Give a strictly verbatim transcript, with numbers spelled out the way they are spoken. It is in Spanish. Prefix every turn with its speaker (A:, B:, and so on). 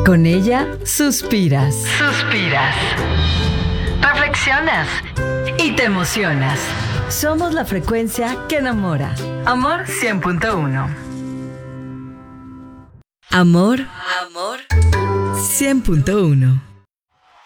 A: Con ella suspiras.
B: Suspiras. Reflexionas. Y te emocionas.
A: Somos la frecuencia que enamora.
B: Amor cien punto uno.
A: Amor. Amor. cien punto uno.